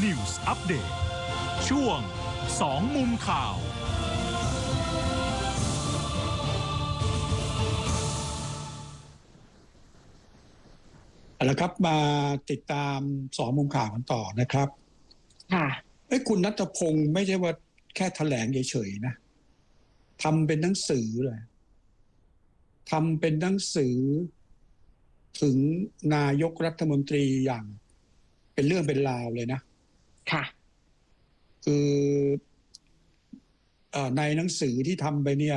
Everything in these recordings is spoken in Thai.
News Update ช่วง2มุมข่าวเอาละครับมาติดตาม2มุมข่าวกันต่อนะครับค่ะคุณณัฐพงศ์ไม่ใช่ว่าแค่แถลงเฉยๆนะทำเป็นหนังสือเลยทำเป็นหนังสือถึงนายกรัฐมนตรีอย่างเป็นเรื่องเป็นราวเลยนะค่ะคือในหนังสือที่ทำไปเนี่ย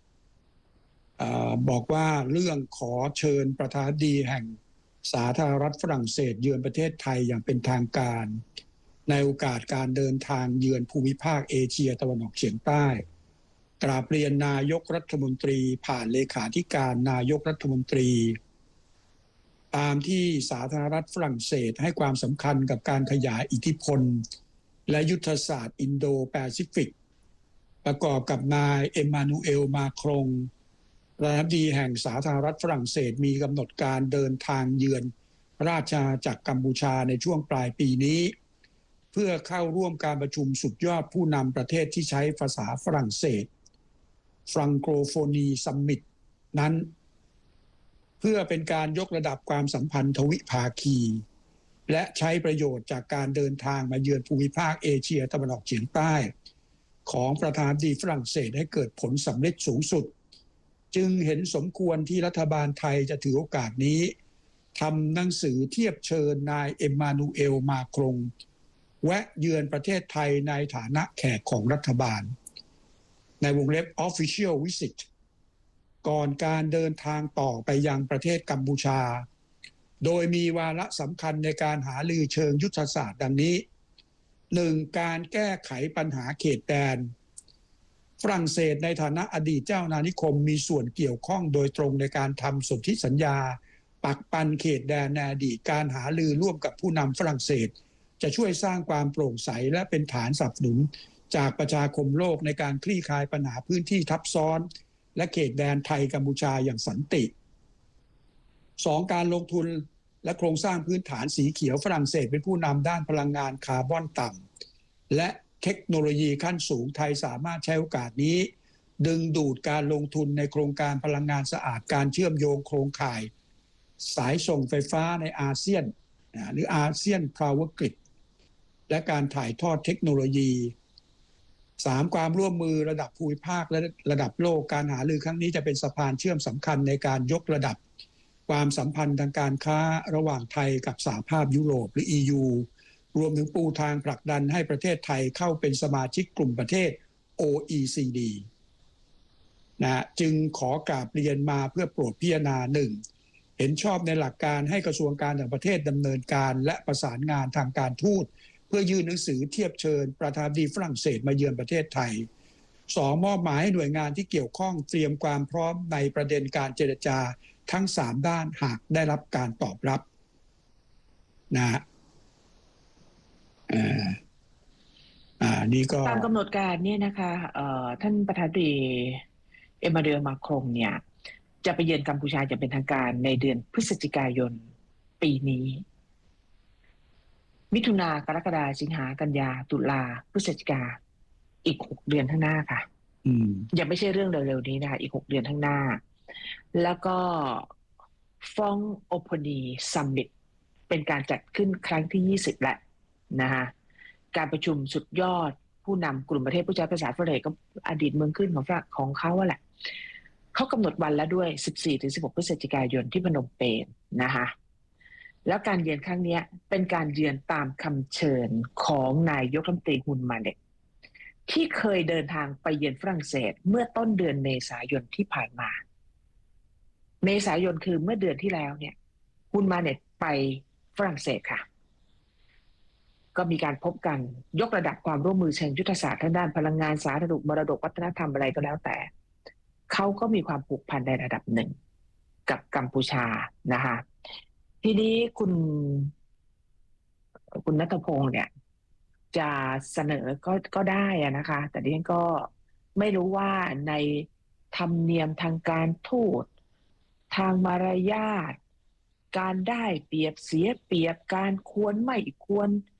บอกว่าเรื่องขอเชิญประธานาธิบดีแห่งสาธารณรัฐฝรั่งเศสเยือนประเทศไทยอย่างเป็นทางการในโอกาสการเดินทางเยือนภูมิภาคเอเชียตะวันออกเฉียงใต้กราบเรียนนายกรัฐมนตรีผ่านเลขาธิการนายกรัฐมนตรีตามที่สาธารณรัฐฝรั่งเศสให้ความสำคัญกับการขยายอิทธิพลและยุทธศาสตร์อินโดแปซิฟิกประกอบกับนายเอ็มมานูเอลมาครงประธานาธิบดีแห่งสาธารณรัฐฝรั่งเศสมีกำหนดการเดินทางเยือนราชอาณาจักรกัมพูชาในช่วงปลายปีนี้เพื่อเข้าร่วมการประชุมสุดยอดผู้นำประเทศที่ใช้ภาษาฝรั่งเศสฟรังโกโฟนีซัมมิตนั้นเพื่อเป็นการยกระดับความสัมพันธ์ทวิภาคีและใช้ประโยชน์จากการเดินทางมาเยือนภูมิภาคเอเชียตะวันออกเฉียงใต้ของประธานาธิบดีฝรั่งเศสให้เกิดผลสำเร็จสูงสุดจึงเห็นสมควรที่รัฐบาลไทยจะถือโอกาสนี้ทำหนังสือเทียบเชิญนายเอ็มมานูเอลมาครงแวะเยือนประเทศไทยในฐานะแขกของรัฐบาลในวงเล็บ Official Visit ก่อนการเดินทางต่อไปยังประเทศกัมพูชาโดยมีวาระสำคัญในการหารือเชิงยุทธศาสตร์ดังนี้ 1. การแก้ไขปัญหาเขตแดนฝรั่งเศสในฐานะอดีตเจ้าอาณานิคมมีส่วนเกี่ยวข้องโดยตรงในการทำสนธิสัญญาปักปันเขตแดนในอดีตการหารือร่วมกับผู้นำฝรั่งเศสจะช่วยสร้างความโปร่งใสและเป็นฐานสนับสนุนจากประชาคมโลกในการคลี่คลายปัญหาพื้นที่ทับซ้อนและเขตแดนไทยกัมพูชาอย่างสันติ 2. การลงทุนและโครงสร้างพื้นฐานสีเขียวฝรั่งเศสเป็นผู้นำด้านพลังงานคาร์บอนต่ำและเทคโนโลยีขั้นสูงไทยสามารถใช้โอกาสนี้ดึงดูดการลงทุนในโครงการพลังงานสะอาดการเชื่อมโยงโครงข่ายสายส่งไฟฟ้าในอาเซียนหรืออาเซียนพาวเวอร์กริดและการถ่ายทอดเทคโนโลยี 3. ความร่วมมือระดับภูมิภาคและระดับโลกการหารือครั้งนี้จะเป็นสะพานเชื่อมสำคัญในการยกระดับความสัมพันธ์ทางการค้าระหว่างไทยกับสหภาพยุโรปหรือ EU รวมถึงปูทางผลักดันให้ประเทศไทยเข้าเป็นสมาชิกกลุ่มประเทศ OECD จึงขอกราบเรียนมาเพื่อโปรดพิจารณา 1. เห็นชอบในหลักการให้กระทรวงการต่างประเทศดำเนินการและประสานงานทางการทูตเพื่อยื่นหนังสือเทียบเชิญประธานาธิบดีฝรั่งเศสมาเยือนประเทศไทย 2. มอบหมายให้หน่วยงานที่เกี่ยวข้องเตรียมความพร้อมในประเด็นการเจรจาทั้ง3ด้านหากได้รับการตอบรับนะนี่ก็ตามกำหนดการเนี่ยนะคะท่านประธานาธิบดีเอ็มมานูเอลมาครงเนี่ยจะไปเยือนกัมพูชาจะเป็นทางการในเดือนพฤศจิกายนปีนี้มิถุนากรกฎาสิงหากันยาตุลาพฤศจิกาอีก6เดือนข้างหน้าค่ะยังไม่ใช่เรื่องเร็วๆนี้นะคะอีก6เดือนข้างหน้าแล้วก็ฟองโอโพนีซัมมิตเป็นการจัดขึ้นครั้งที่20แล้วนะคะการประชุมสุดยอดผู้นำกลุ่มประเทศผู้ใช้ภาษาฝรั่งเศสก็อดีตเมืองขึ้นของเขาแหละเขากำหนดวันแล้วด้วย 14-16 พฤศจิกายนที่พนมเปญนะคะแล้วการเยือนครั้งนี้เป็นการเยือนตามคำเชิญของนายกรัฐมนตรีฮุนมาเน็ตที่เคยเดินทางไปเยือนฝรั่งเศสเมื่อต้นเดือนเมษายนที่ผ่านมาเมษายนคือเมื่อเดือนที่แล้วเนี่ยฮุนมาเน็ตไปฝรั่งเศสค่ะก็มีการพบกันยกระดับความร่วมมือเชิงยุทธศาสตร์ทางด้านพลังงานสาธารณสุขมรดกวัฒนธรรมอะไรก็แล้วแต่เขาก็มีความผูกพันในระดับหนึ่งกับกัมพูชานะคะทีนี้คุณณัฐพงศ์เนี่ยจะเสนอก็ได้นะคะแต่ดิฉันก็ไม่รู้ว่าในธรรมเนียมทางการทูตทางมารยาทการได้เปรียบเสียเปรียบการควรไม่ควร